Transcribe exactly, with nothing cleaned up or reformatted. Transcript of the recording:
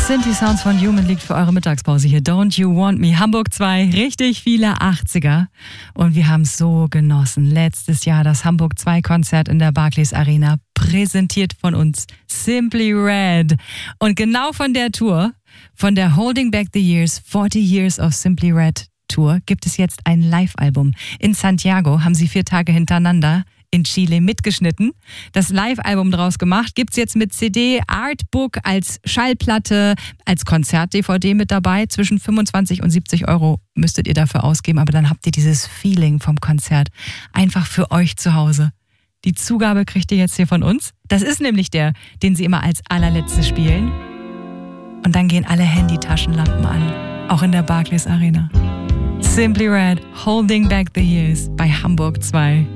Synthi Sounds von Human liegt für eure Mittagspause hier. Don't You Want Me. Hamburg zwei, richtig viele achtziger. Und wir haben es so genossen. Letztes Jahr das Hamburg zwei Konzert in der Barclays Arena, präsentiert von uns Simply Red. Und genau von der Tour, von der Holding Back the Years, forty Years of Simply Red Tour, gibt es jetzt ein Live-Album. In Santiago haben sie vier Tage hintereinander in Chile mitgeschnitten, das Live-Album draus gemacht, gibt's jetzt mit C D, Artbook, als Schallplatte, als Konzert-D V D mit dabei. Zwischen fünfundzwanzig und siebzig Euro müsstet ihr dafür ausgeben, aber dann habt ihr dieses Feeling vom Konzert einfach für euch zu Hause. Die Zugabe kriegt ihr jetzt hier von uns. Das ist nämlich der, den sie immer als allerletztes spielen. Und dann gehen alle Handy-Taschenlampen an, auch in der Barclays Arena. Simply Red, Holding Back the Years bei Hamburg zwei.